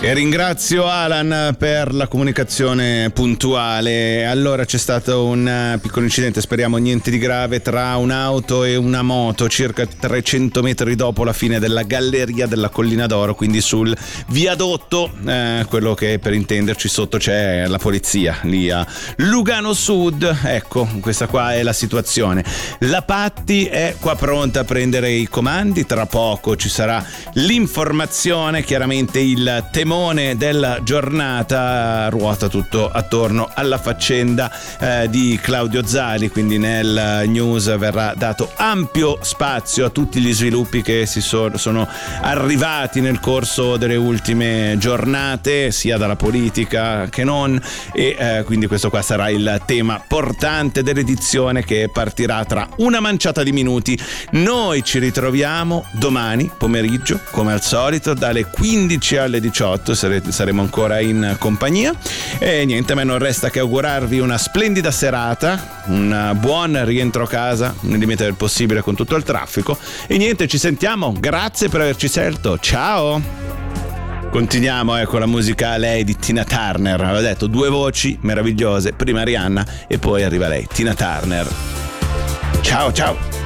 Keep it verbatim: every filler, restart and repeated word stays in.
E ringrazio Alan per la comunicazione puntuale. Allora, c'è stato un piccolo incidente, speriamo niente di grave, tra un'auto e una moto circa trecento metri dopo la fine della galleria della Collina d'Oro, quindi sul viadotto, eh, quello che per intenderci sotto c'è la polizia lì a Lugano Sud. Ecco, questa qua è la situazione. La Patti è qua pronta a prendere i comandi, tra poco ci sarà l'informazione, chiaramente il temore della giornata ruota tutto attorno alla faccenda eh, di Claudio Zali, quindi nel news verrà dato ampio spazio a tutti gli sviluppi che si so- sono arrivati nel corso delle ultime giornate, sia dalla politica che non, e eh, quindi questo qua sarà il tema portante dell'edizione che partirà tra una manciata di minuti. Noi ci ritroviamo domani pomeriggio come al solito dalle quindici alle diciotto, saremo ancora in compagnia e niente, a me non resta che augurarvi una splendida serata, un buon rientro a casa nel limite del possibile con tutto il traffico e niente, ci sentiamo, grazie per averci scelto, ciao. Continuiamo eh, con la musica lei di Tina Turner, avevo detto due voci meravigliose, prima Rihanna e poi arriva lei, Tina Turner. Ciao ciao.